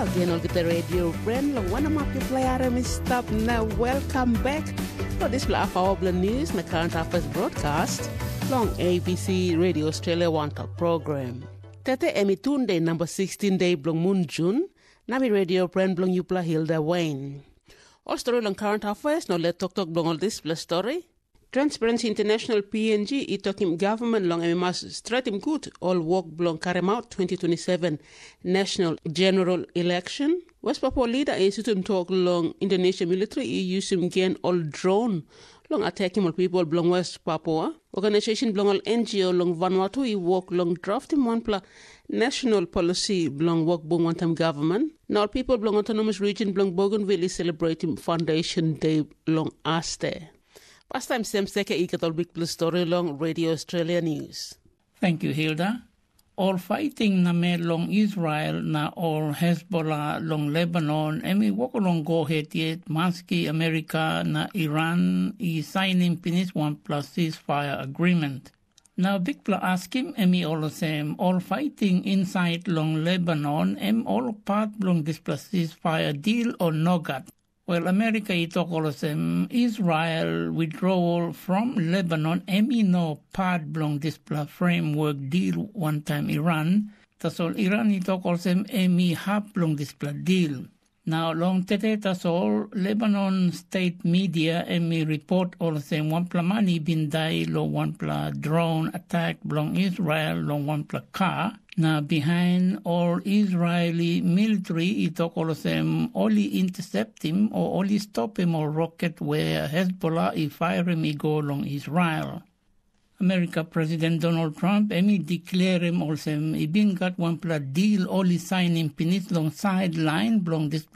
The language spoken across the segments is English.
again on the radio friend long one of you play stop now. Welcome back to this our news na current affairs broadcast long ABC Radio Australia One Talk program. Tete emi Tunde number 16 day blong moon June nami radio friend blong Yupla Hilda Wayne. All story long current affairs no let talk blong all this plus story. Transparency International PNG itokim government long mas stratim good all work blong carry out 2027 national general election. West Papua leader institute talk long Indonesia military use gain all drone long attacking all people blong West Papua. Organization blong all NGO long Vanuatu work long drafting one pla national policy blong work bong one time government. Now people blong autonomous region blong Bougainville celebrating Foundation Day long aste. Past time Sam Seke ikatol big plus story long Radio Australia News. Thank you, Hilda. All fighting na me long Israel na all Hezbollah long Lebanon emi wako long go ahead yet maski America na Iran signing finish 1+ ceasefire agreement. Now big pla ask him emi all the same all fighting inside long Lebanon all part long this plus ceasefire deal or no got. Well, America itok olosem Israel withdrawal from Lebanon no part belong this framework deal one time Iran. Tasol Iran itok olosem hap belong this deal. Now long tete tasol Lebanon state media report olosem one money bin die lo one drone attack belong Israel long one car. Now behind all Israeli military, itok olosem only intercept him or only stop him or rocket where Hezbollah fire him go along Israel. America President Donald Trump declare him olosem been got one deal only sign him finish long sideline belong this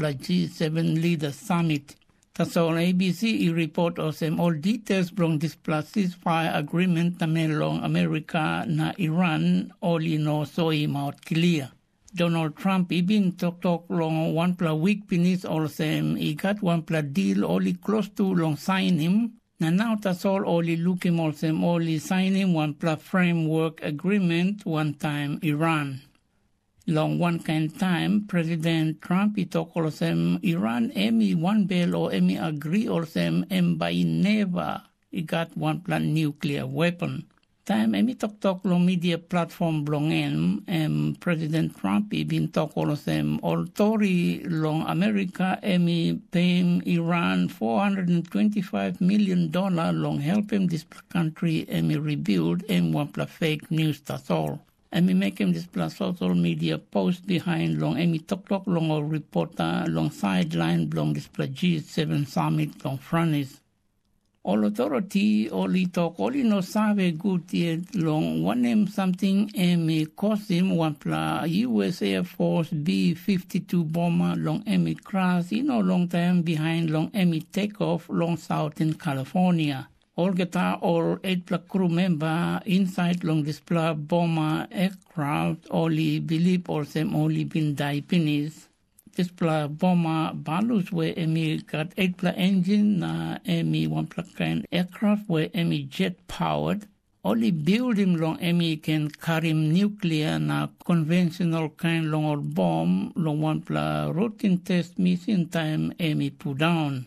G7 leader summit. That's all ABC report olosem all details belong this ceasefire agreement na melong America na Iran only no so him out clear. Donald Trump been talk long one week finish olosem got one deal only close to long sign him. Now that's all only look him olosem only sign him one framework agreement one time Iran. Long one kind time, President Trump talk olosem Iran one bell or agree olosem by never got one nuclear weapon. Time talk long media platform belong President Trump been talk olosem all Tory long America paying Iran $425 million long help him this country rebuild one fake news that's all. Make him this social media post behind long talk long or reporter long sideline long this G7 summit long frontis. All authority only talk only no save good yet long one name something cost him one US Air Force B-52 bomber long crash long time behind long take off long Southern California. All guitar or 8 crew member inside long this bomber aircraft only believe or them only been die finish. This bomber balus where got 8 engine na 1 kind aircraft where jet powered. Only build him long can carry him nuclear na conventional kind long old bomb long 1 routine test missing time put down.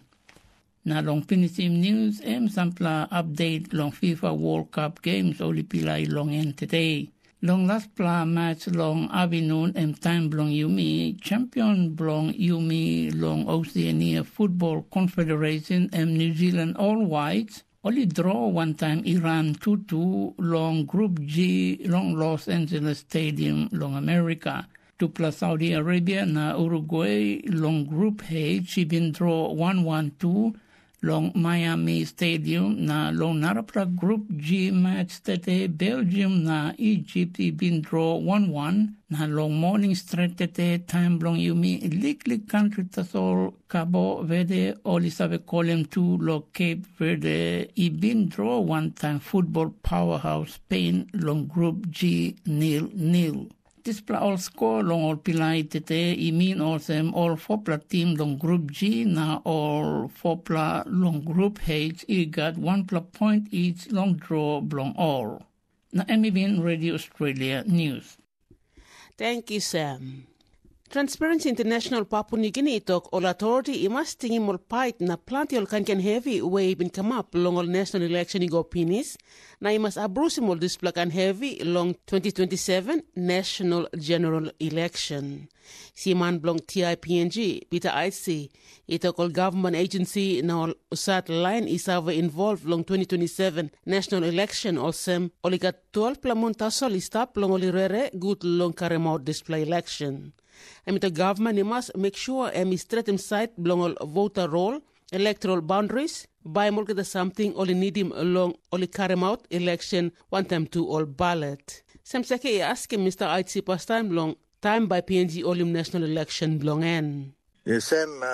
Na long finishing news sampla update long FIFA World Cup games only pilay long end today. Long last match long afternoon time blong Yumi champion blong Yumi long Oceania Football Confederation New Zealand All Whites only draw one time Iran 2-2 long Group G long Los Angeles Stadium long America. 2+ Saudi Arabia na Uruguay long Group H been draw 1-1-2 long Miami Stadium na long narapla Group G match tete Belgium na Egypt been draw 1-1 na long morning straight tete time long Yumi liklik country tasol Cabo Verde oli sabe column 2 lo Cape Verde been draw one time football powerhouse Spain long Group G 0-0. This all score long all pilay tete mean also all 4 team long Group G na all 4 long Group H got 1 point each long draw long all. Na MBN Radio Australia News. Thank you, Sam. Transparency International Papua New Guinea tok ol authority imas tingin mol pait na planti ol kankan heavy way bin come up long ol national election igo pinis na imas abrusi mol displakan heavy long 2027 national general election. Siman blong TIPNG Peter IC itok ol government agency na ol usat line isava involved long 2027 national election ol sem ol ikat 12 plamonta sol istap long ol irere good long karemot display election. The government must make sure straight inside belong all voter roll, electoral boundaries, by more get something only need him along only carry out election one time to all ballot. Some seke asking Mr. IT past time long time by PNG all national election belong in. Yes,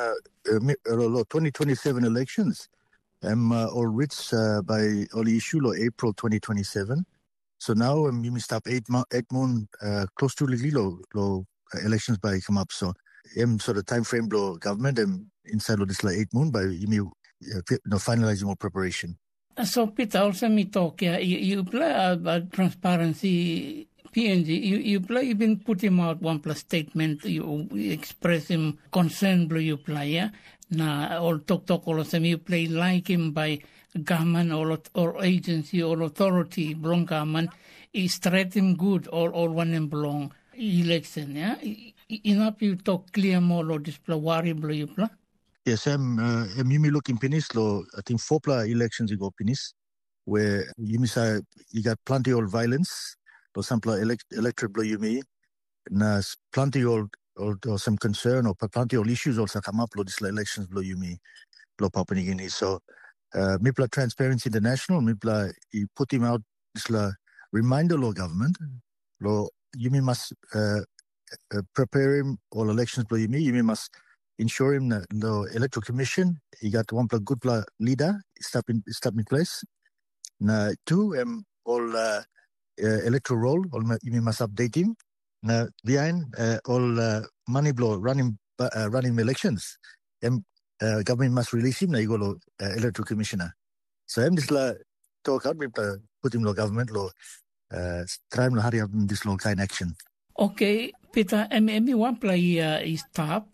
2027 elections. All writs by all issue April 2027. So now you must stop 8 months close to the elections by come up. So sort of time frame blow government inside of this 8 months by finalizing more preparation. So Peter, also me talk you play about transparency PNG. You've been putting out one plus statement. You express him concern blow you play. Yeah? Na all talk all of them you play like him by government or agency or authority belong government is threaten good or one and belong election. Yeah, enough you talk clear more or display worry blow you play. Yes, you may look in Penis law. I think 4 elections you go Penis where you got plenty of violence. Or some electorate blow you may, na plenty or some concern or plenty of issues also come up. This elections blow you may blow Papua New Guinea. So, Mipla Transparency International, Mipla you put him out this reminder law government. Law you may must prepare him all elections blow you may must ensure him the electoral commission. He got one good leader step in place. Na 2 all. Electoral roll, you must update him. Behind all money blow running elections, government must release him. Now you go to electoral commissioner. So I'm just talk out with put him law government law. Try to hurry up this law kind action. Okay, Peter. One play is stop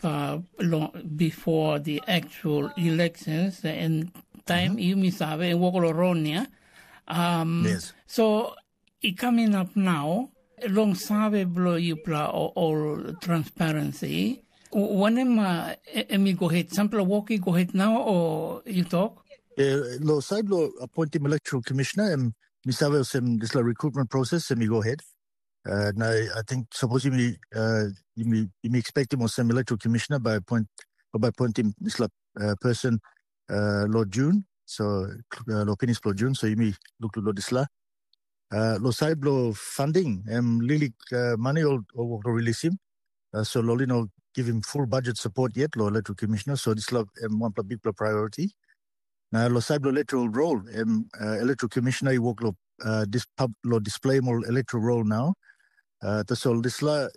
before the actual elections and time you miss have and walk around. Yes. So. Coming up now, long sabe blow you play or transparency. When am go ahead? Sample walkie go ahead now or you talk? Law side law appoint him electoral commissioner and Mr. Some this recruitment process and we go ahead. Now I think suppose you may expect him or some electoral commissioner by appointing this person Lord June. So Lord Penis Lord June. So you may look to Lord Isla. Lo side blow funding really money or release him. So Lolino give him full budget support yet, lo electoral commissioner. So this one big priority. Now lo side blow electoral role. Electoral commissioner he work display more electoral role now. So this lo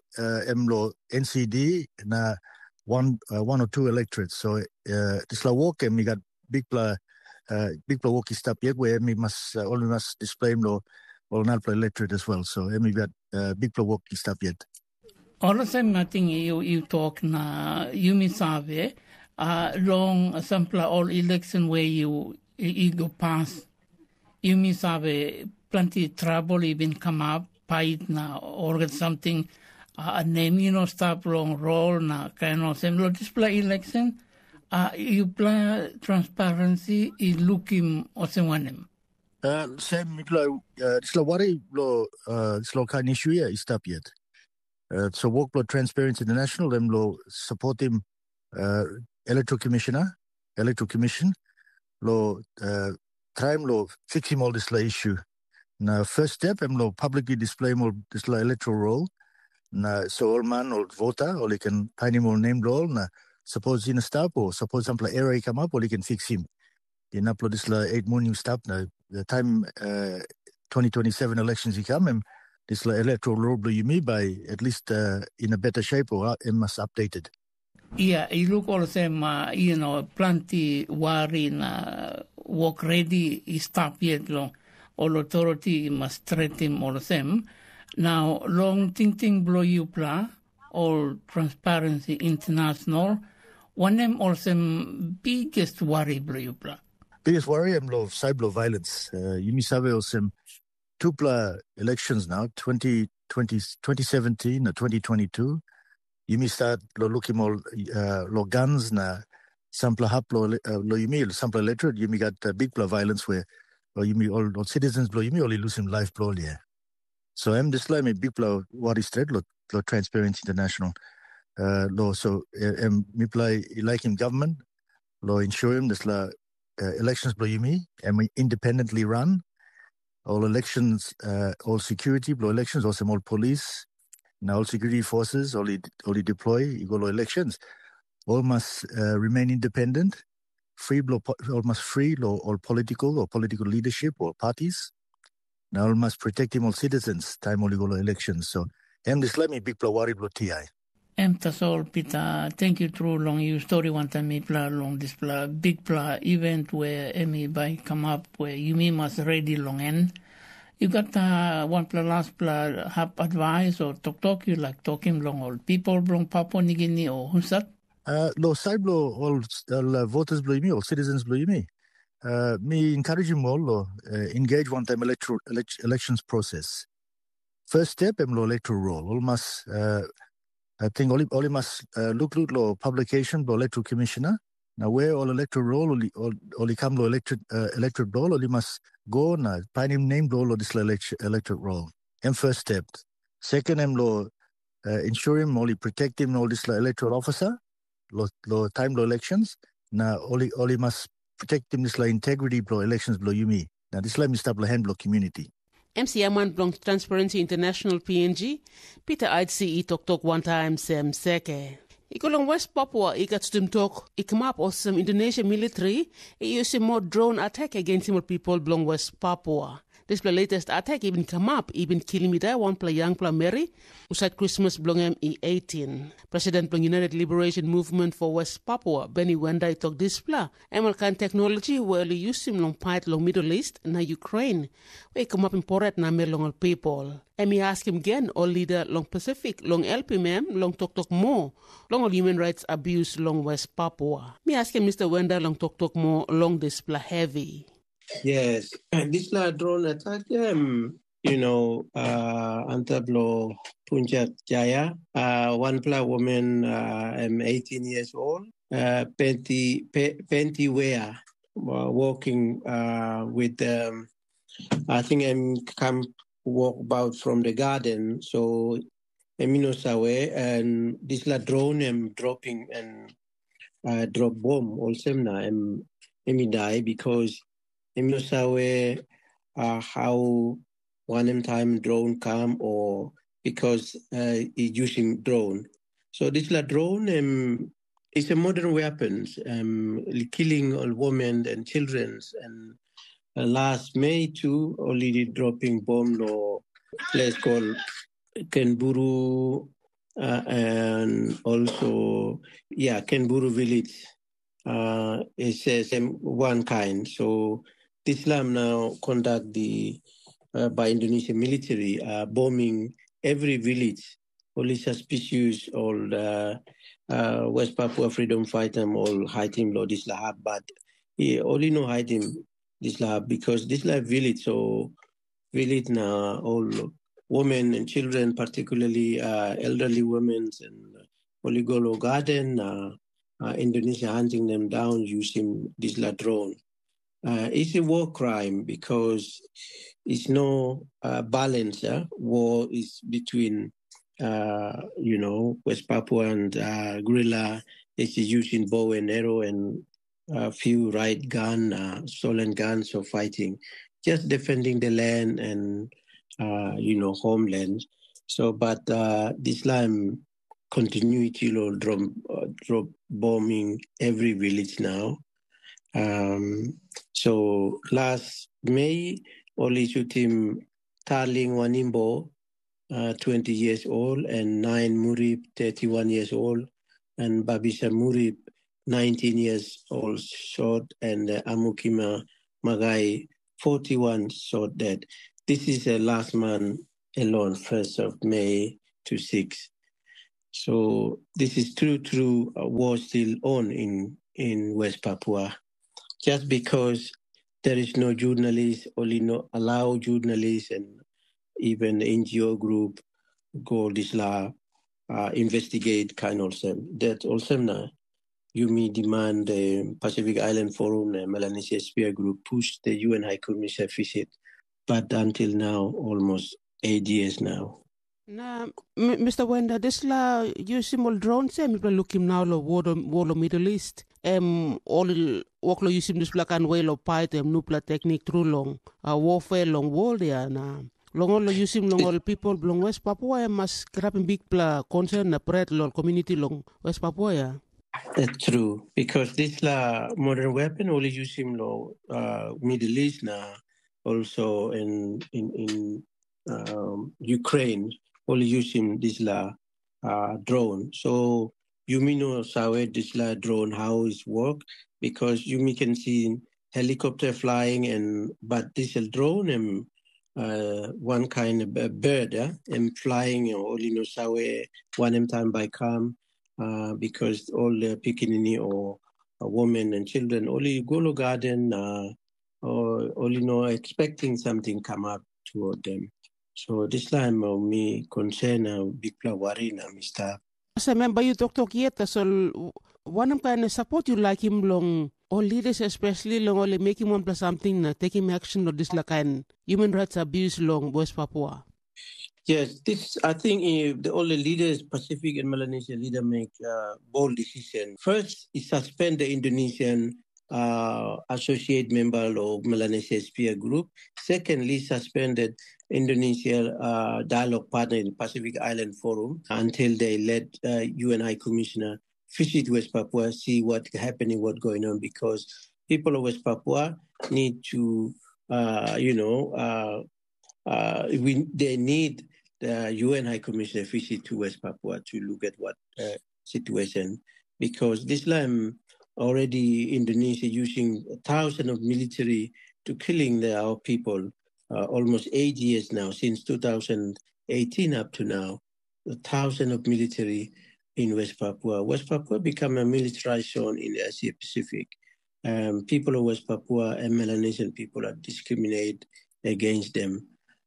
NCD na one or 2 electorates. So this lo work we got big work step yet where we must display him lo. Or not play electorate as well. So we got big work stuff yet. All of them, nothing you talk na you misave long sample all election where you go pass. You misave plenty trouble even come up fight na or get something a name stop long roll na kind of same display election. You play transparency is looking or someone. Same it's worry it's kind issue here is stop yet. So work blood Transparency International them support him electoral commission try him fix him all this issue. Now first step him publicly display more this electoral roll. Now so all man or voter or he can find him all name roll. Now suppose in a stop or suppose some error come up or he can fix him. In upload this 8 morning stop now. The time 2027 elections he come and this electoral roll you may by at least in a better shape or it must updated. Yeah, you look all the same, plenty worry work ready stop yet long. All authority must treat him all the same. Now long ting blow you pla all Transparency International. One of also biggest worry blue. Biggest worry am lo cyber violence. Yumi sabe osem tupla elections now 2017 or 2022. Yumi start lo looking all lo guns na sampla hap lo yumi sampla electorate yumi got big pla violence where yumi all citizens lo yumi only losing life blow yeah. So I'm just like me big pla worry straight lo Transparency International. Lo so me play like him government lo ensure him this la elections blow yumi and we independently run all elections all security blow elections also all police now all security forces only deploy you go elections all must remain independent free blow all must free all political leadership or parties now all must protect him all citizens time only go elections so and this let me big blow worry blow TI. Tasol Peter, thank you through long your story one time me pla long this pla big pla event where Emmy by come up where you mean must ready long end. You got one pla last pla have advice or talk you like talking long old people long Papua New Guinea or who's that? Lo side blow all voters blow me all citizens blow me. Me encourage them all engage one time elections process. First step em lo electoral roll. All must I think only must look lo publication lo electoral commissioner. Now where all electoral roll only come lo electorate roll only must go na find him name lo this electorate roll. And first step. Second lo ensure him only protect him all this electoral officer lo time lo elections. Now only must protect him this integrity lo elections lo yumi. Now this me stop lo hand lo community. MCM1 belongs to Transparency International PNG. Peter ICE talk one time Sam Seke. Ikolong West Papua ikat stum talk ikmap awesome Indonesia military use more drone attack against more people belong West Papua. This latest attack even come up, even killing me there, one play young play Mary, who said Christmas belong ME18. President belong United Liberation Movement for West Papua, Benny Wendai talk this play. American technology where they use him long part long Middle East na Ukraine. We come up important na long people. And me ask him again, all leader long Pacific, long LPMM, long talk more, long all human rights abuse long West Papua. Me ask him Mr. Wendai long talk more, long display heavy. Yes, this drone attack, Antablo Punchat Jaya, one woman, 18 years old, Penti Wea, walking with, I think come walk about from the garden, so Eminosawe, and this drone dropping and drop bomb also na die because I'm not sure how one time drone come or because it's using drone. So this drone is a modern weapon, killing all women and children. And last May too, already dropping bomb or place called Kenburu and also Kenburu village. It's one kind. So Islam now conduct by Indonesian military bombing every village. Only suspicious all West Papua freedom fighter all hiding lo this lahab, but he only no hiding this lahab because this lahab village so village now all women and children, particularly elderly women and Oligolo garden. Indonesia hunting them down using this drone. It's a war crime because it's no balance. War is between, West Papua and guerrilla. It's using bow and arrow and a few right gun, stolen guns for fighting, just defending the land and, homeland. So, but this Islam continuity drop bombing every village now. So last May, only shoot him Tarling Wanimbo, 20 years old, and 9 Murib, 31 years old, and Babisa Murib, 19 years old, shot, and Amukima Magai, 41 shot dead. This is last month alone, 1st of May to 6th. So this is true war still on in West Papua. Just because there is no journalists, only no allow journalists and even NGO group go this investigate kind of them. That also now you may demand the Pacific Island Forum, the Melanesia Sphere Group push the UN High Commissioner visit, but until now almost 8 years now. Na Mr. Wenda, this la yusim drone se mi looking now lo war Middle East. All work lo yusim this black and way lo pipe nupla technique through long warfare long war there na. Long lo yusim long all people long West Papua mas grabbing big pla concern na pret lo community long West Papua ya. That's true, because this modern weapon only use him Middle East now, also in Ukraine only use him this drone. So you may know how this drone how it work, because you can see helicopter flying but this drone and one kind of bird and flying only know how one time by come. Because all the Pekingese or women and children only go to garden or only expecting something come up toward them. So this time me concern big worry na Mr. As I remember you talk yet so one kind of support you like him long all leaders especially long only making one plus something taking action on this kind human rights abuse long West Papua. Yes, this I think all the leaders, Pacific and Melanesia leader, make bold decision. First, is suspend the Indonesian associate member of Melanesia Sphere Group. Secondly, suspended Indonesia dialogue partner in Pacific Island Forum until they let UN High Commissioner visit West Papua, see what's happening, what's going on, because people of West Papua need to, they need the UN High Commissioner visit to West Papua to look at what situation, because this time already Indonesia using thousands of military to killing our people, almost 8 years now, since 2018 up to now, 1,000 of military in West Papua. West Papua become a militarized zone in the Asia Pacific. People of West Papua and Melanesian people are discriminated against them.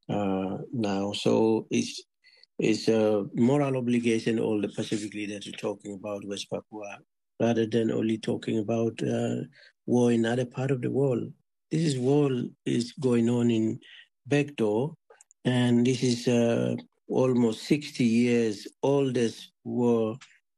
Now, so it's a moral obligation all the Pacific leaders are talking about West Papua, rather than only talking about war in other part of the world. This war is going on in Backdoor, and this is almost 60 years oldest war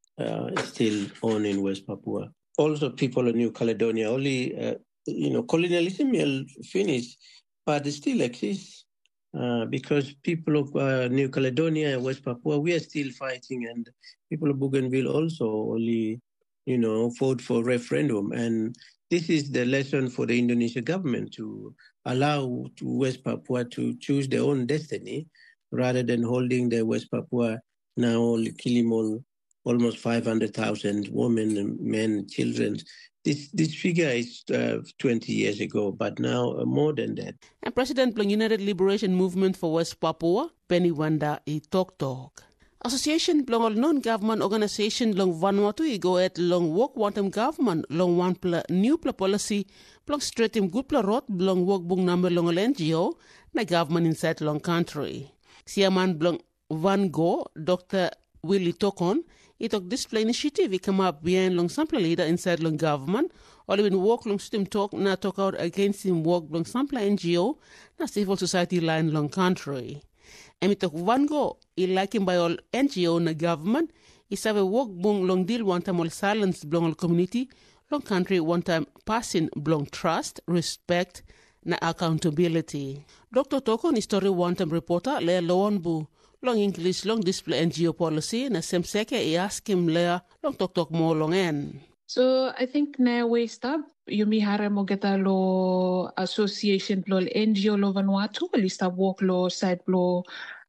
still on in West Papua. Also, people of New Caledonia only colonialism will finish, but it still exists. Because people of New Caledonia and West Papua, we are still fighting, and people of Bougainville also only, fought for referendum. And this is the lesson for the Indonesian government to allow to West Papua to choose their own destiny, rather than holding the West Papua now killing almost 500,000 women, and men, children. This figure is 20 years ago, but now more than that. And President of United Liberation Movement for West Papua, Penny Wanda Talk. Association belong non-government organization long Vanuatu go at long work one government long one new policy belong straight in good road belong work bung number long NGO na government inside long country. Siaman belong Van Go, Dr. Willie Tokon, it of display initiative come up behind long sample leader inside long government, or even work long system talk na talk out against him work long sample NGO na civil society line long country. And it of Van Go, he like him by all NGO na government, is have a work bung long deal one time all silence belong all community, long country one time passing belong trust, respect, na accountability. Dr. Tokon is story one time reporter le Loanbu. Long English, long display NGO policy, na semseke I ask him lea, long talk more long en. So I think na we stop, yumi hara mo geta lo association lo NGO lo Vanuatu, li stop work lo side lo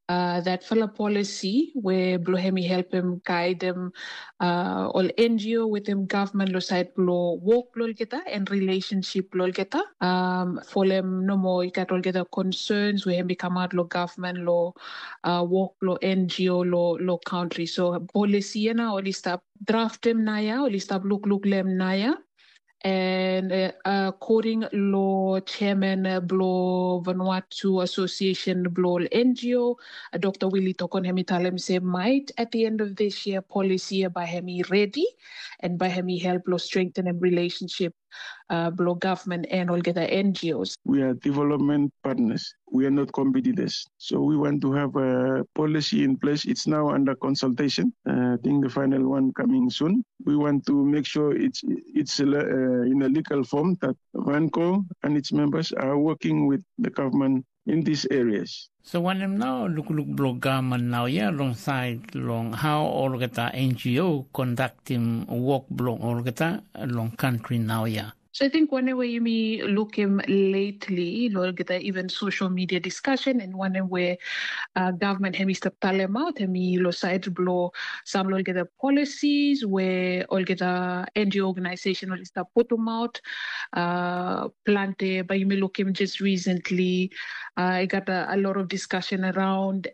that fella policy where blo hemi help him guide him all NGO with him government lo side blo work lol kita and relationship lol kita for them no more ikat all kita concerns where him become out lo government lo work lo NGO lo country so policy na all stop draft him naya all stop look lem naya. And according law chairman Blo Vanuatu Association Blo NGO, Dr. Willie Tokon hemi talem say might at the end of this year policy by hemi ready and by hemi help Blo strengthen a relationship Blo government and all the NGOs. We are development partners. We are not competitors. So we want to have a policy in place. It's now under consultation. I think the final one coming soon. We want to make sure it's in a legal form that VANCO and its members are working with the government in these areas. So when I'm now look Blo government now, alongside long how all geta NGO conducting work Blo all geta long country now, So I think whenever you may look him lately, get even social media discussion and one where government hemi step talem out, hemi lo side blow some lo get policies where all get NGO organization all step put them out, plante, but you may look him just recently. I got a lot of discussion around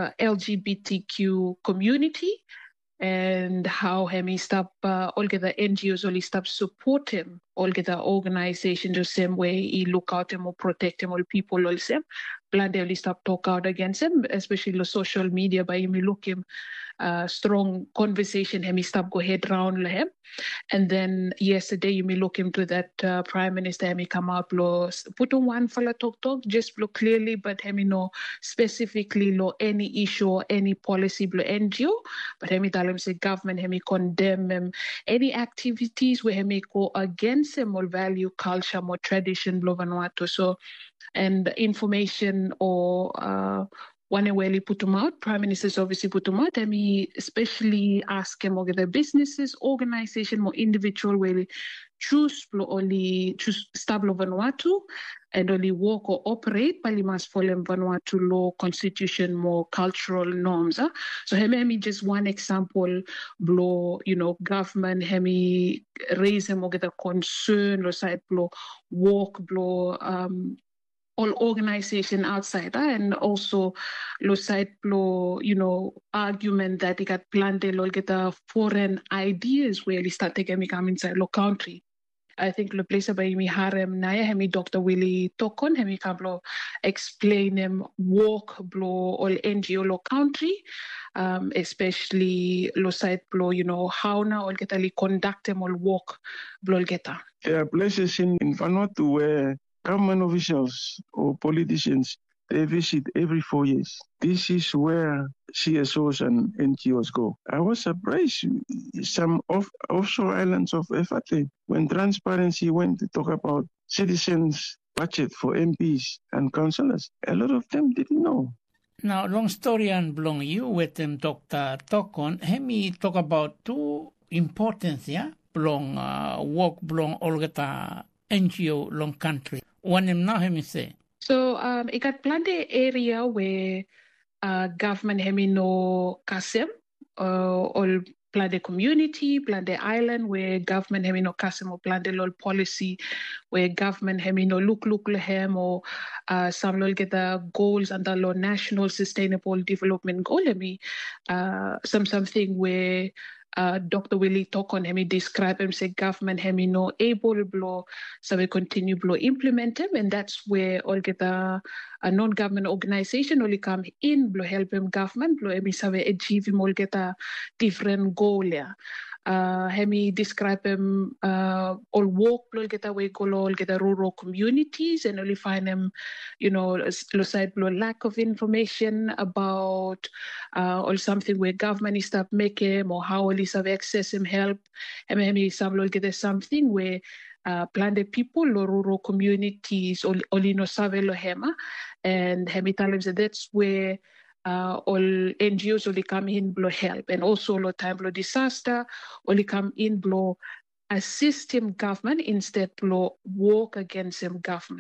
LGBTQ community. And how hemi stop all get the NGOs only stop support him, all get the organization the same way he look out him or protect him, all people all same. Plan they only stop talk out against him, especially the social media by him look him strong conversation him stop go head round him. And then yesterday you may look into that Prime Minister him come out lo put on one fella talk just blow clearly but him know specifically lo any issue or any policy blow NGO but him tell him say government him condemn him any activities where him go against him or value culture more tradition blow Vanuatu so and information or one way he put them out, Prime Minister's obviously put them out, and he especially ask him whether businesses, organization, more individual where choose stable Vanuatu and only work or operate, but he must follow Vanuatu law, constitution, more cultural norms. So hemi just one example, blow, government, hemi raise him or get a concern or side blow, work, blow, all organization outside and also lo side lo argument that they got planted or get foreign ideas where they start taking me come inside lo country. I think lo place by me harem naya hemi Dr. Willie Tokon hemi kablo explain him work blo all NGO lo country especially lo side blo how now all get ali conduct them all work blo geta. There are places in Vanuatu where government officials or politicians, they visit every 4 years. This is where CSOs and NGOs go. I was surprised some offshore islands of Efate, when Transparency went to talk about citizens' budget for MPs and councillors, a lot of them didn't know. Now, long story and belong you with them, Dr. Tokon. Let me talk about two importance, belong work, belong all get NGO long country. One of them now, let me say. So, it got plenty area where government hemi no kasem or plan the community, plan the island where government hemi no kasem or plan the law policy where government hemi no look lehem or some law get the goals under law national sustainable development goal hemi something where Dr. Willie Tokon hemi describe him say government hemi no able blow so we continue blow implement him and that's where all get a non-government organization only come in blow help him government blow hemi so we achieve him all get a different goal hemi describe him all work blow get away goal all get a rural communities and only find him side blow lack of information about or something where government is start making or how only have access him help hemi some get something where plan the people or rural communities only no save lo hema and hemi tell him that that's where all NGOs only come in blow help and also lo time blow disaster only come in blow assist him government instead blow work against him government.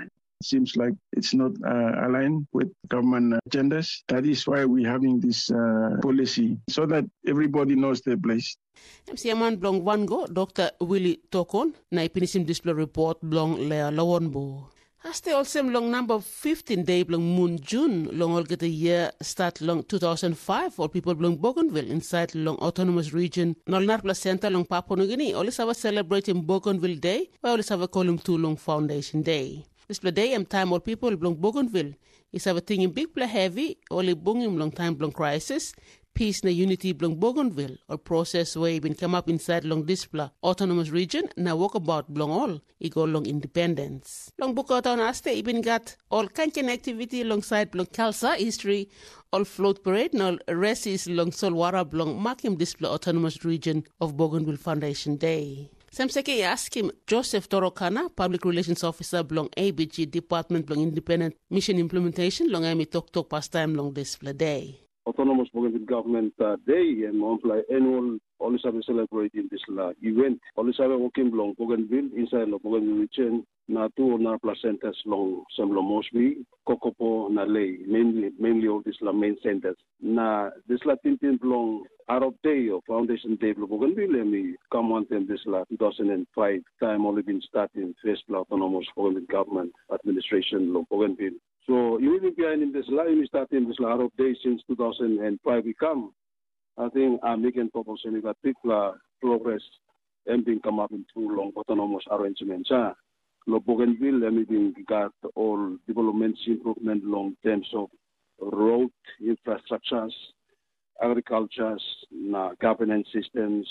seems like it's not aligned with government agendas. That is why we're having this policy, so that everybody knows their place. MCMan blong Wango, Dr. Willie Tokon, na ipinisim display report blong Lea Lawonbo. Haste also long number 15 day blong Moon June, long all get a year start long 2005, all people blong Bougainville inside long autonomous region, Nolnar Placenta long Papua New Guinea, always have a celebrating Bougainville Day, or always have a column 2 long Foundation Day. Display day time all people blong Bougainville is have a thing in big play heavy, only bunging long time blong crisis, peace na unity blong Bougainville, or process way been come up inside long display autonomous region na walkabout blong all, go long independence. Long book out on aste even got all kind of activity alongside blong Khalsa history, all float parade, now rest is long Solwara blong marking display autonomous region of Bougainville Foundation Day. Samseke ask him Joseph Torokana, Public Relations Officer belong ABG Department belong Independent Mission Implementation long Amy Tok pastime long display day. Autonomous Bougainville Government Day and monthly annual always have celebrating this event. Always have working long Bougainville inside the Bougainville region. Na two na placentas long Semlo Mosby, Kokopo, na Ley, mainly all these main centers. Na this tintin long Arab Day or Foundation Day of Bougainville, and come on them this 2005 time only been starting first autonomous Bougainville government administration of Bougainville. So you will be behind in this line, we started this Arab Day since 2005 we come. I think I'm making proposal that particular progress and being come up in too long autonomous arrangements. Lo Bougainville, everything got all developments, improvement long terms of road infrastructures, agriculture, na governance systems,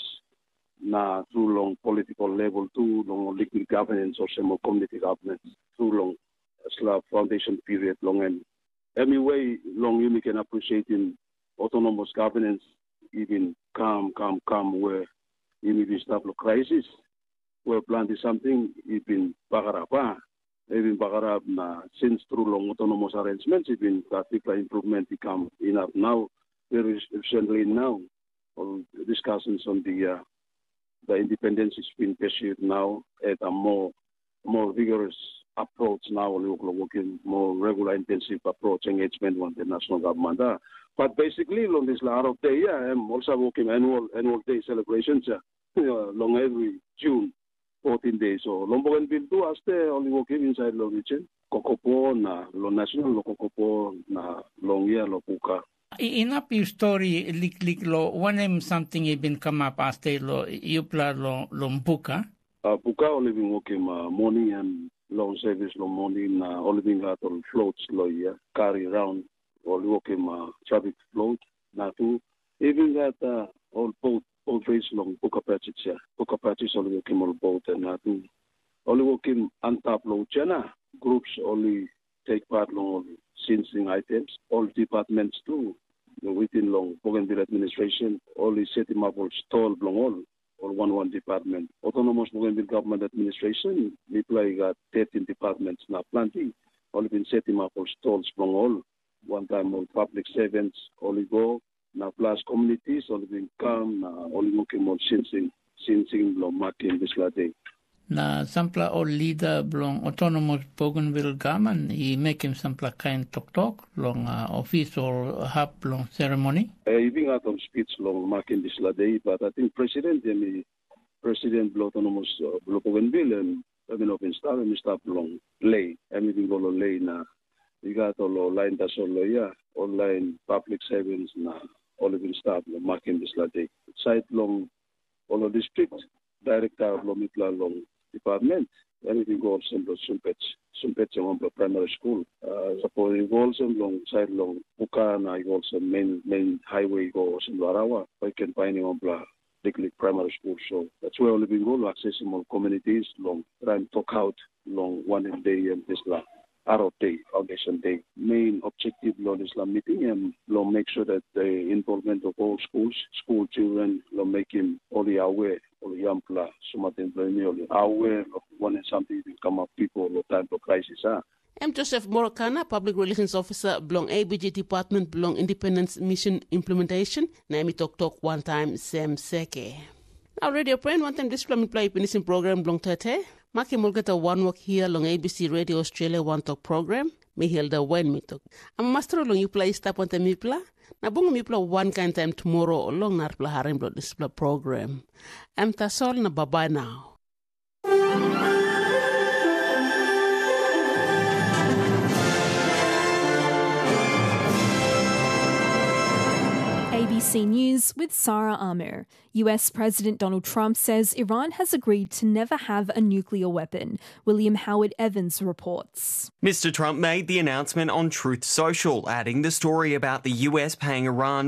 na through long political level, too long liquid governance or some community governance, through long foundation period long and anyway long you can appreciate in autonomous governance even come where you need to stop the crisis where planting something even Bagarapa na since through long autonomous arrangements even particular improvement become enough now very recently now all discussions on the independence is being pursued now at a more vigorous approach now, we're working more regular, intensive approach engagement with the national government. But basically, on this Arab Day, I'm also working annual day celebrations, long every June, 14 days. So, Bougainville too, as they only working inside the region. Kokopo na lo national, lo Kokopo na long year lo Puka. In up your story, lik lo one something even come up as they lo yupla lo Mpuka. Puka only been working morning and long service long morning only being out on floats carry around or working traffic float na too even that all boat race long Puka patches only working on boat and na too only working on top load chana groups only take part long sensing items all departments too within long Bougainville administration only setting up all stall long or one department. Autonomous Bougainville Government Administration, we got 13 departments now plenty. Only been setting up for stalls from all. One time all public servants only go. Now plus communities only been come, only working on sensing long marking this day. Na sampla all leader belong autonomous Bougainville government, he make him sampla kind talk long office or hub long ceremony. Even out on speech long marking this day, but I think President autonomous Bougainville and of install and stop long lay. Everything go lay na. You got all line that's all online public servants na all of staff marking this day. Side long all district director of Lomitla long department, anything goes in the Sumpet primary school. Suppose it goes along side long Pukana, it goes main highway goes in Warawa. I can find him on Licklick primary school. So that's where only been go accessible communities long try and talk out long one day and this Arab Day, Foundation Day. Main objective long Islam meeting and long make sure that the involvement of all school children long make him only aware Yampla, Sumatin aware of one and something will come up people or time for crisis. I'm Joseph Morokana, Public Relations Officer, belong ABG Department, belong Independence Mission Implementation. Naimi Tok one time, Sam Seke. Now, Radio Friend, one time this plan play Penisin program, belong Tate. Maki mulgata one work here long ABC Radio Australia One Talk program. Me hilda wen mitok. Am master long you play step on the mipla. Na bunga mipla one kind time tomorrow long narpla harim blot display program. Am tasol na bye now. ABC News with Sarah Amir. US President Donald Trump says Iran has agreed to never have a nuclear weapon. William Howard Evans reports. Mr. Trump made the announcement on Truth Social, adding the story about the US paying Iran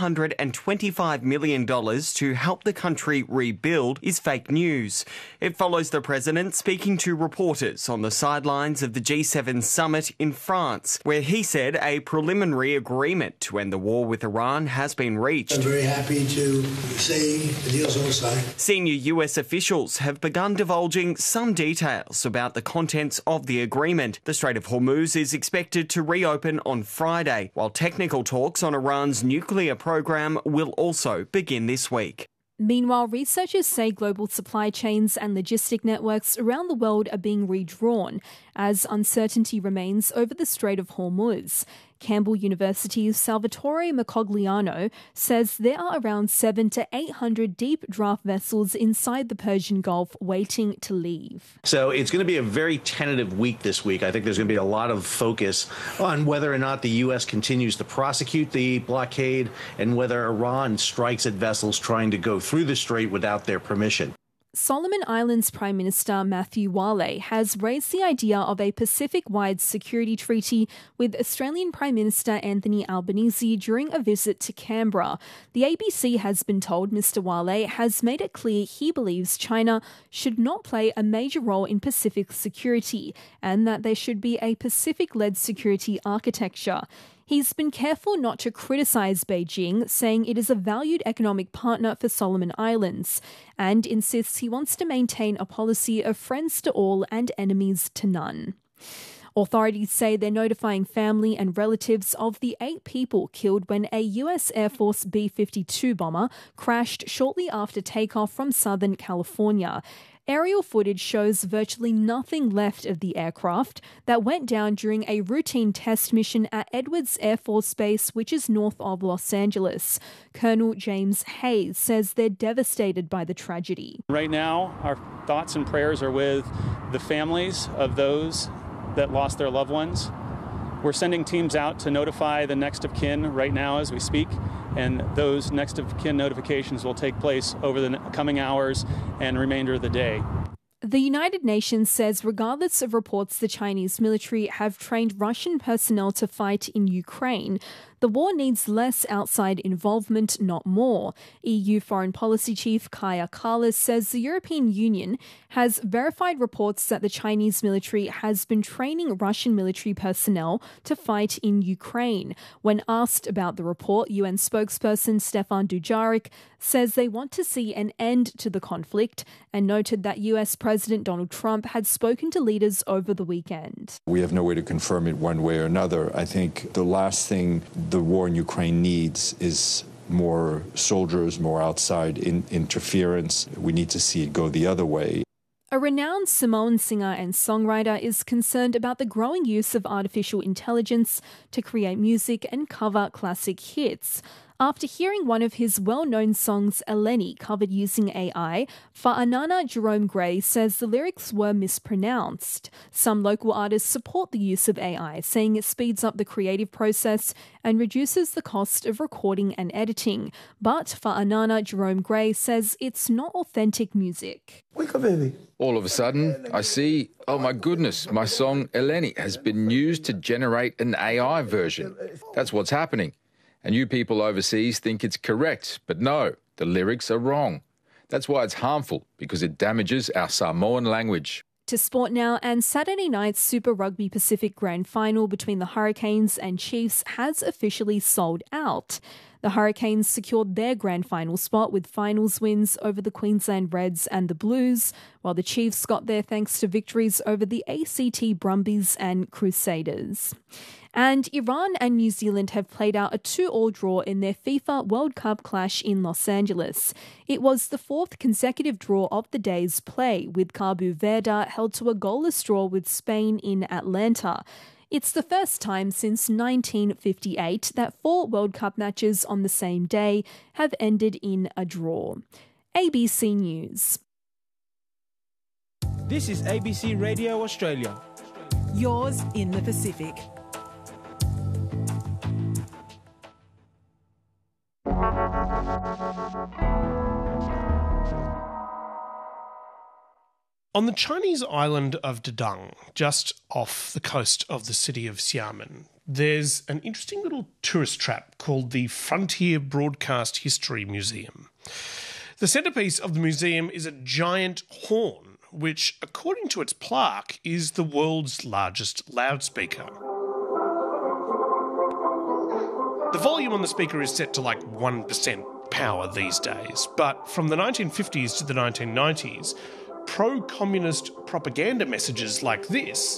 $425 million to help the country rebuild is fake news. It follows the president speaking to reporters on the sidelines of the G7 summit in France, where he said a preliminary agreement to end the war with Iran has been reached. I'm very happy to say the deal's all signed. Senior US officials have begun divulging some details about the contents of the agreement. The Strait of Hormuz is expected to reopen on Friday, while technical talks on Iran's nuclear program will also begin this week. Meanwhile, researchers say global supply chains and logistic networks around the world are being redrawn as uncertainty remains over the Strait of Hormuz. Campbell University's Salvatore Macogliano says there are around 700 to 800 deep draft vessels inside the Persian Gulf waiting to leave. So it's going to be a very tentative week this week. I think there's going to be a lot of focus on whether or not the U.S. continues to prosecute the blockade and whether Iran strikes at vessels trying to go through the strait without their permission. Solomon Islands Prime Minister Matthew Wale has raised the idea of a Pacific-wide security treaty with Australian Prime Minister Anthony Albanese during a visit to Canberra. The ABC has been told Mr. Wale has made it clear he believes China should not play a major role in Pacific security and that there should be a Pacific-led security architecture. He's been careful not to criticise Beijing, saying it is a valued economic partner for Solomon Islands, and insists he wants to maintain a policy of friends to all and enemies to none. Authorities say they're notifying family and relatives of the 8 people killed when a US Air Force B-52 bomber crashed shortly after takeoff from Southern California. Aerial footage shows virtually nothing left of the aircraft that went down during a routine test mission at Edwards Air Force Base, which is north of Los Angeles. Colonel James Hayes says they're devastated by the tragedy. Right now, our thoughts and prayers are with the families of those that lost their loved ones. We're sending teams out to notify the next of kin right now as we speak, and those next of kin notifications will take place over the coming hours and remainder of the day. The United Nations says regardless of reports the Chinese military have trained Russian personnel to fight in Ukraine, the war needs less outside involvement, not more. EU Foreign Policy Chief Kaja Kallas says the European Union has verified reports that the Chinese military has been training Russian military personnel to fight in Ukraine. When asked about the report, UN spokesperson Stefan Dujarric says they want to see an end to the conflict and noted that US President Donald Trump had spoken to leaders over the weekend. We have no way to confirm it one way or another. I think the last thing the war in Ukraine needs is more soldiers, more outside interference. We need to see it go the other way. A renowned Samoan singer and songwriter is concerned about the growing use of artificial intelligence to create music and cover classic hits. After hearing one of his well-known songs, Eleni, covered using AI, Fa'anana Jerome Gray says the lyrics were mispronounced. Some local artists support the use of AI, saying it speeds up the creative process and reduces the cost of recording and editing. But Fa'anana Jerome Gray says it's not authentic music. Wake up, baby. All of a sudden, I see, oh my goodness, my song Eleni has been used to generate an AI version. That's what's happening. And you people overseas think it's correct, but no, the lyrics are wrong. That's why it's harmful, because it damages our Samoan language. To sport now, and Saturday night's Super Rugby Pacific Grand Final between the Hurricanes and Chiefs has officially sold out. The Hurricanes secured their grand final spot with finals wins over the Queensland Reds and the Blues, while the Chiefs got there thanks to victories over the ACT Brumbies and Crusaders. And Iran and New Zealand have played out a 2-2 draw in their FIFA World Cup clash in Los Angeles. It was the 4th consecutive draw of the day's play, with Cabo Verde held to a goalless draw with Spain in Atlanta. It's the first time since 1958 that 4 World Cup matches on the same day have ended in a draw. ABC News. This is ABC Radio Australia. Yours in the Pacific. On the Chinese island of Dadong, just off the coast of the city of Xiamen, there's an interesting little tourist trap called the Frontier Broadcast History Museum. The centrepiece of the museum is a giant horn, which, according to its plaque, is the world's largest loudspeaker. The volume on the speaker is set to like 1% power these days, but from the 1950s to the 1990s, pro-communist propaganda messages like this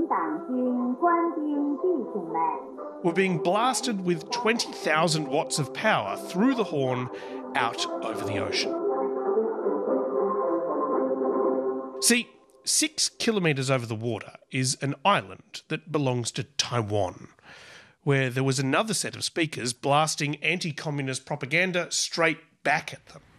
were being blasted with 20,000 watts of power through the horn out over the ocean. See, 6 kilometres over the water is an island that belongs to Taiwan, where there was another set of speakers blasting anti-communist propaganda straight back at them.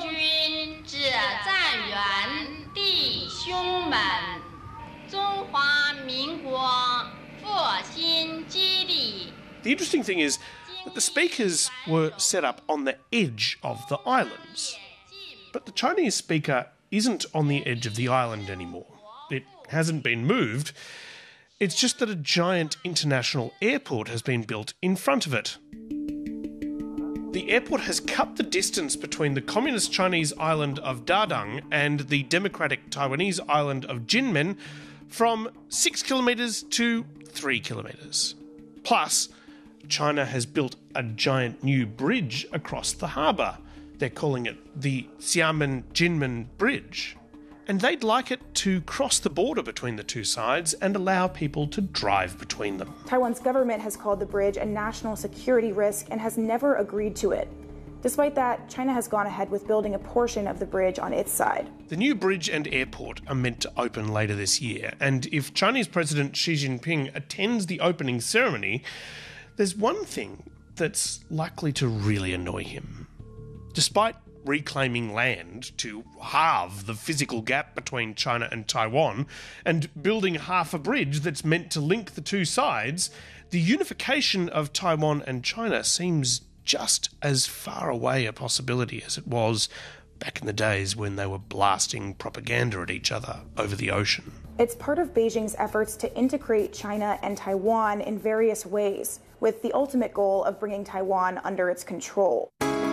The interesting thing is that the speakers were set up on the edge of the islands. But the Chinese speaker isn't on the edge of the island anymore. It hasn't been moved. It's just that a giant international airport has been built in front of it. The airport has cut the distance between the communist Chinese island of Dadong and the democratic Taiwanese island of Jinmen from 6 kilometres to 3 kilometres. Plus, China has built a giant new bridge across the harbour. They're calling it the Xiamen-Jinmen Bridge. And they'd like it to cross the border between the two sides and allow people to drive between them. Taiwan's government has called the bridge a national security risk and has never agreed to it. Despite that, China has gone ahead with building a portion of the bridge on its side. The new bridge and airport are meant to open later this year, and if Chinese President Xi Jinping attends the opening ceremony, there's one thing that's likely to really annoy him. Despite reclaiming land to halve the physical gap between China and Taiwan and building half a bridge that's meant to link the two sides, the unification of Taiwan and China seems just as far away a possibility as it was back in the days when they were blasting propaganda at each other over the ocean. It's part of Beijing's efforts to integrate China and Taiwan in various ways, with the ultimate goal of bringing Taiwan under its control.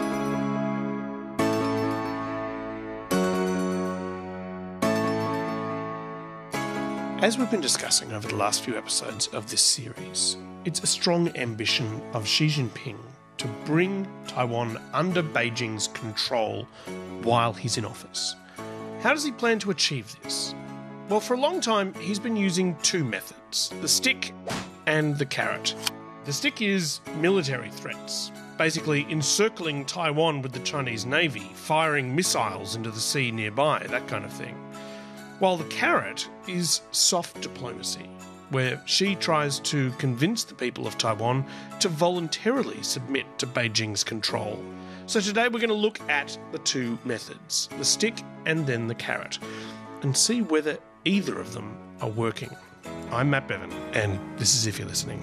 As we've been discussing over the last few episodes of this series, it's a strong ambition of Xi Jinping to bring Taiwan under Beijing's control while he's in office. How does he plan to achieve this? Well, for a long time, he's been using two methods, the stick and the carrot. The stick is military threats, basically encircling Taiwan with the Chinese Navy, firing missiles into the sea nearby, that kind of thing. While the carrot is soft diplomacy, where Xi tries to convince the people of Taiwan to voluntarily submit to Beijing's control. So today we're going to look at the two methods, the stick and then the carrot, and see whether either of them are working. I'm Matt Bevan, and this is If You're Listening.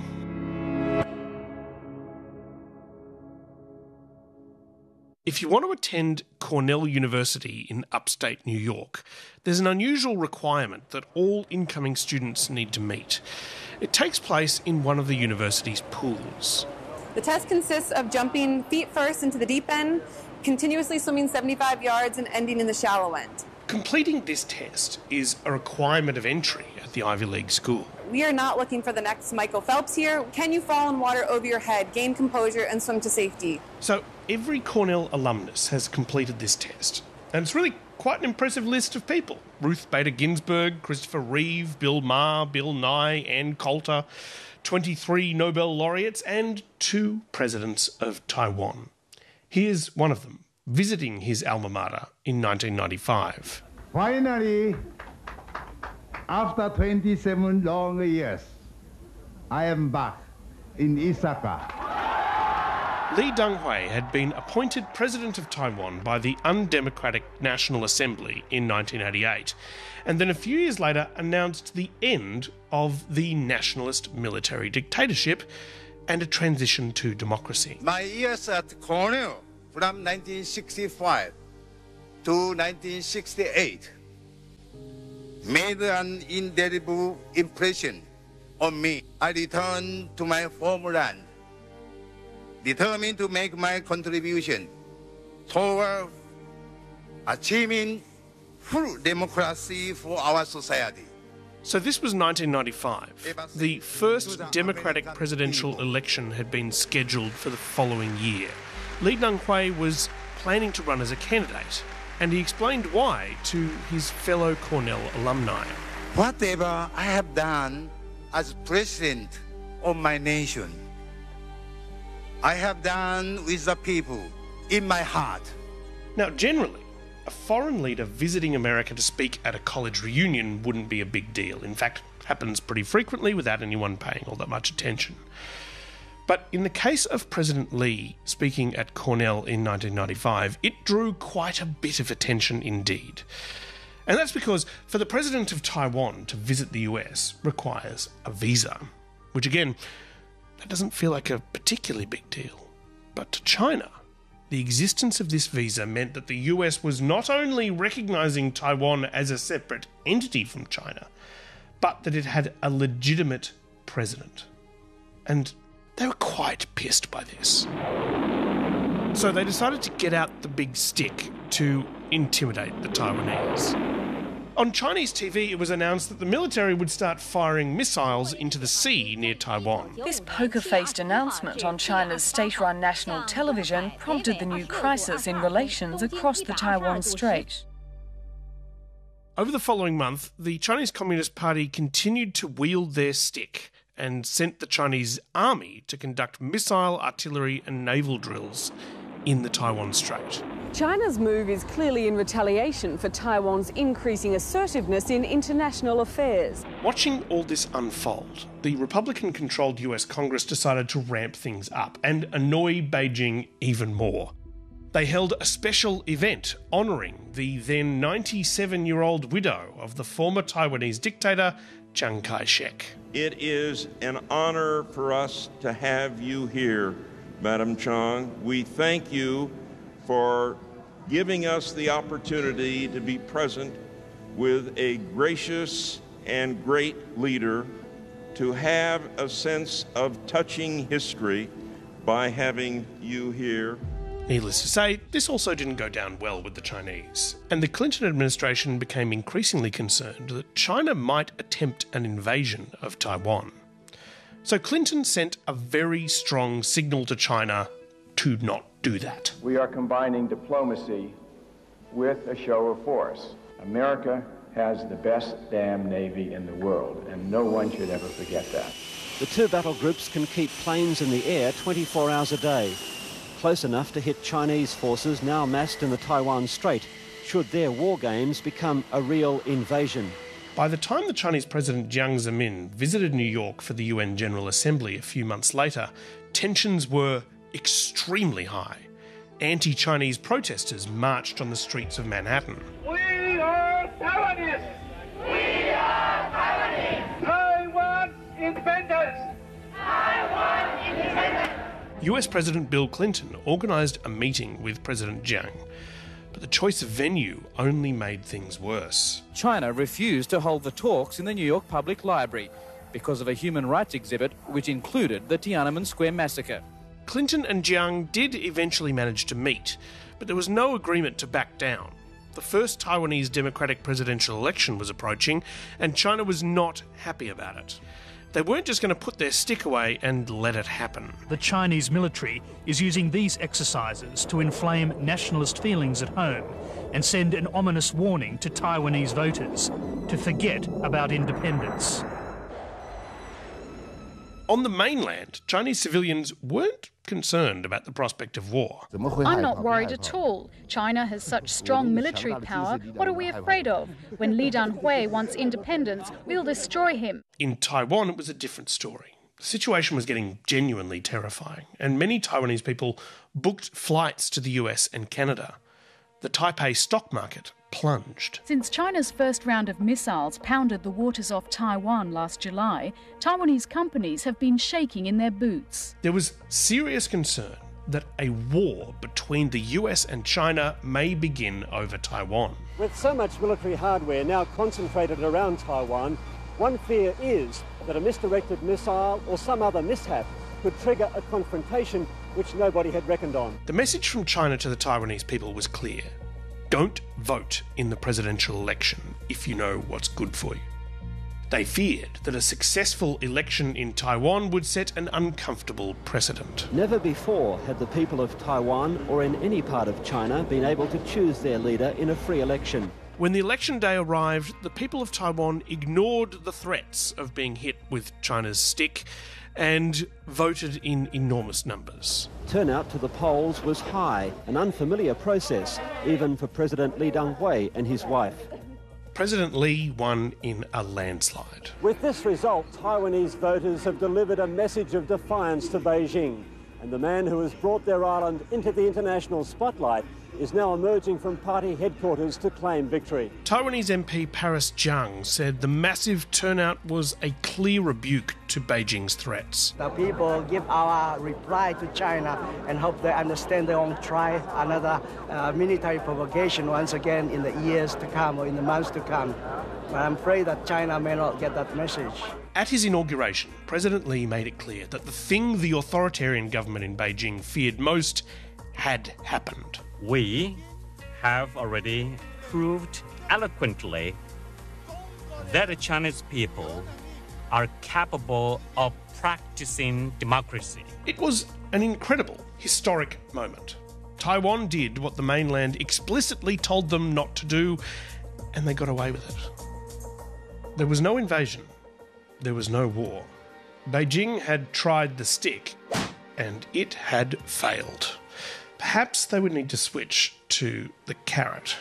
If you want to attend Cornell University in upstate New York, there's an unusual requirement that all incoming students need to meet. It takes place in one of the university's pools. The test consists of jumping feet first into the deep end, continuously swimming 75 yards, and ending in the shallow end. Completing this test is a requirement of entry at the Ivy League school. We are not looking for the next Michael Phelps here. Can you fall in water over your head, gain composure, and swim to safety? So every Cornell alumnus has completed this test, and it's really quite an impressive list of people. Ruth Bader Ginsburg, Christopher Reeve, Bill Maher, Bill Nye, Ann Coulter, 23 Nobel laureates, and 2 presidents of Taiwan. Here's one of them, visiting his alma mater in 1995. Finally, after 27 long years, I am back in Osaka. Lee Teng-hui had been appointed president of Taiwan by the undemocratic National Assembly in 1988, and then a few years later announced the end of the nationalist military dictatorship and a transition to democracy. My years at Cornell, from 1965 to 1968, made an indelible impression on me. I returned to my homeland, determined to make my contribution toward achieving full democracy for our society. So this was 1995. The first democratic presidential election had been scheduled for the following year. Lee Teng-hui was planning to run as a candidate, and he explained why to his fellow Cornell alumni. Whatever I have done as president of my nation, I have done with the people in my heart. Now, generally, a foreign leader visiting America to speak at a college reunion wouldn't be a big deal. In fact, it happens pretty frequently without anyone paying all that much attention. But in the case of President Lee speaking at Cornell in 1995, it drew quite a bit of attention indeed. And that's because for the president of Taiwan to visit the US requires a visa, which again, that doesn't feel like a particularly big deal. But to China, the existence of this visa meant that the US was not only recognising Taiwan as a separate entity from China, but that it had a legitimate president. And they were quite pissed by this. So they decided to get out the big stick to intimidate the Taiwanese. On Chinese TV, it was announced that the military would start firing missiles into the sea near Taiwan. This poker-faced announcement on China's state-run national television prompted the new crisis in relations across the Taiwan Strait. Over the following month, the Chinese Communist Party continued to wield their stick and sent the Chinese army to conduct missile, artillery and naval drills in the Taiwan Strait. China's move is clearly in retaliation for Taiwan's increasing assertiveness in international affairs. Watching all this unfold, the Republican-controlled US Congress decided to ramp things up and annoy Beijing even more. They held a special event honouring the then 97-year-old widow of the former Taiwanese dictator, Chiang Kai-shek. It is an honour for us to have you here, Madam Chiang. We thank you for giving us the opportunity to be present with a gracious and great leader, to have a sense of touching history by having you here. Needless to say, this also didn't go down well with the Chinese, and the Clinton administration became increasingly concerned that China might attempt an invasion of Taiwan. So Clinton sent a very strong signal to China to not do that. We are combining diplomacy with a show of force. America has the best damn Navy in the world, and no one should ever forget that. The two battle groups can keep planes in the air 24 hours a day, close enough to hit Chinese forces now massed in the Taiwan Strait, should their war games become a real invasion. By the time the Chinese President Jiang Zemin visited New York for the UN General Assembly a few months later, tensions were extremely high. Anti-Chinese protesters marched on the streets of Manhattan. We are Taiwanese! We are Taiwanese! Taiwan independence! Taiwan independence! US President Bill Clinton organised a meeting with President Jiang, but the choice of venue only made things worse. China refused to hold the talks in the New York Public Library because of a human rights exhibit which included the Tiananmen Square massacre. Clinton and Jiang did eventually manage to meet, but there was no agreement to back down. The first Taiwanese democratic presidential election was approaching, and China was not happy about it. They weren't just going to put their stick away and let it happen. The Chinese military is using these exercises to inflame nationalist feelings at home and send an ominous warning to Taiwanese voters to forget about independence. On the mainland, Chinese civilians weren't concerned about the prospect of war. I'm not worried at all. China has such strong military power. What are we afraid of? When Li Danhui wants independence, we'll destroy him. In Taiwan, it was a different story. The situation was getting genuinely terrifying, and many Taiwanese people booked flights to the US and Canada. The Taipei stock market plunged. Since China's first round of missiles pounded the waters off Taiwan last July, Taiwanese companies have been shaking in their boots. There was serious concern that a war between the US and China may begin over Taiwan. With so much military hardware now concentrated around Taiwan, one fear is that a misdirected missile or some other mishap could trigger a confrontation which nobody had reckoned on. The message from China to the Taiwanese people was clear. Don't vote in the presidential election if you know what's good for you. They feared that a successful election in Taiwan would set an uncomfortable precedent. Never before had the people of Taiwan or in any part of China been able to choose their leader in a free election. When the election day arrived, the people of Taiwan ignored the threats of being hit with China's stick and voted in enormous numbers. Turnout to the polls was high, an unfamiliar process, even for President Li Danhui and his wife. President Li won in a landslide. With this result, Taiwanese voters have delivered a message of defiance to Beijing, and the man who has brought their island into the international spotlight is now emerging from party headquarters to claim victory. Taiwanese MP Paris Zhang said the massive turnout was a clear rebuke to Beijing's threats. The people give our reply to China and hope they understand they won't try another military provocation once again in the years to come or in the months to come. But I'm afraid that China may not get that message. At his inauguration, President Li made it clear that the thing the authoritarian government in Beijing feared most had happened. We have already proved eloquently that the Chinese people are capable of practicing democracy. It was an incredible, historic moment. Taiwan did what the mainland explicitly told them not to do, and they got away with it. There was no invasion. There was no war. Beijing had tried the stick, and it had failed. Perhaps they would need to switch to the carrot.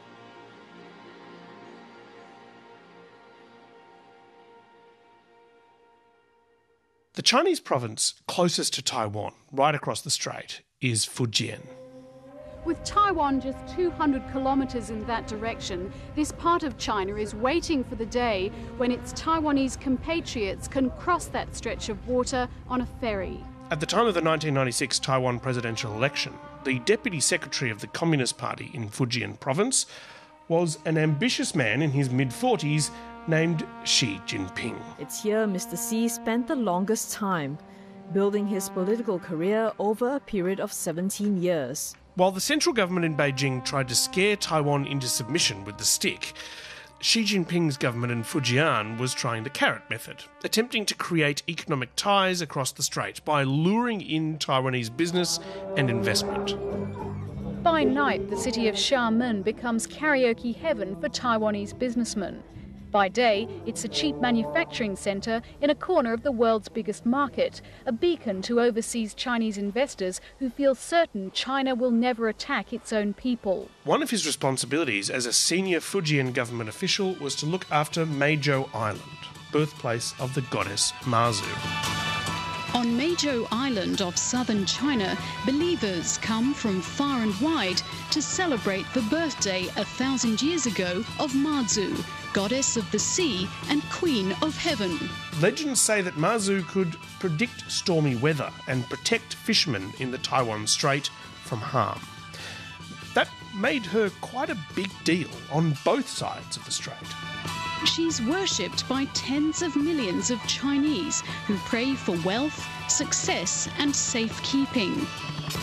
The Chinese province closest to Taiwan, right across the strait, is Fujian. With Taiwan just 200 kilometres in that direction, this part of China is waiting for the day when its Taiwanese compatriots can cross that stretch of water on a ferry. At the time of the 1996 Taiwan presidential election, the Deputy Secretary of the Communist Party in Fujian province was an ambitious man in his mid-40s named Xi Jinping. It's here Mr. Xi spent the longest time, building his political career over a period of 17 years. While the central government in Beijing tried to scare Taiwan into submission with the stick, Xi Jinping's government in Fujian was trying the carrot method, attempting to create economic ties across the strait by luring in Taiwanese business and investment. By night, the city of Xiamen becomes karaoke heaven for Taiwanese businessmen. By day, it's a cheap manufacturing centre in a corner of the world's biggest market, a beacon to overseas Chinese investors who feel certain China will never attack its own people. One of his responsibilities as a senior Fujian government official was to look after Meizhou Island, birthplace of the goddess Mazu. On Meizhou Island of southern China, believers come from far and wide to celebrate the birthday 1,000 years ago of Mazu, goddess of the sea and queen of heaven. Legends say that Mazu could predict stormy weather and protect fishermen in the Taiwan Strait from harm. That made her quite a big deal on both sides of the strait. She's worshipped by tens of millions of Chinese who pray for wealth, success and safekeeping.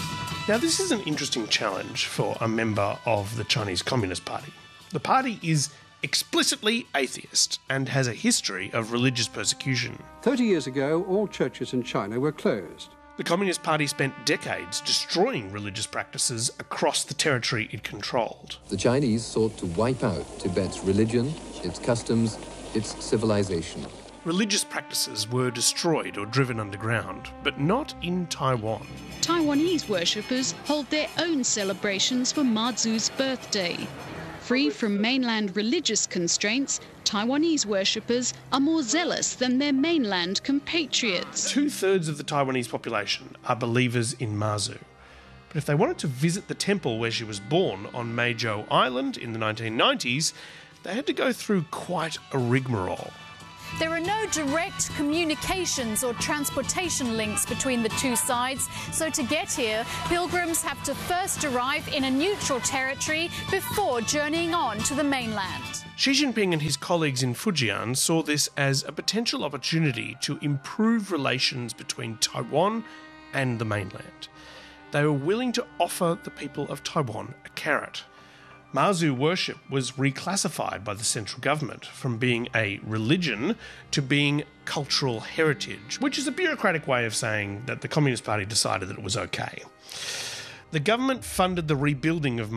Now, this is an interesting challenge for a member of the Chinese Communist Party. The party is explicitly atheist and has a history of religious persecution. 30 years ago, all churches in China were closed. The Communist Party spent decades destroying religious practices across the territory it controlled. The Chinese sought to wipe out Tibet's religion, its customs, its civilization. Religious practices were destroyed or driven underground, but not in Taiwan. Taiwanese worshippers hold their own celebrations for Mazu's birthday. Free from mainland religious constraints, Taiwanese worshippers are more zealous than their mainland compatriots. 2/3 of the Taiwanese population are believers in Mazu. But if they wanted to visit the temple where she was born on Meizhou Island in the 1990s, they had to go through quite a rigmarole. There are no direct communications or transportation links between the two sides, so to get here, pilgrims have to first arrive in a neutral territory before journeying on to the mainland. Xi Jinping and his colleagues in Fujian saw this as a potential opportunity to improve relations between Taiwan and the mainland. They were willing to offer the people of Taiwan a carrot. Mazu worship was reclassified by the central government from being a religion to being cultural heritage, which is a bureaucratic way of saying that the Communist Party decided that it was okay. The government funded the rebuilding of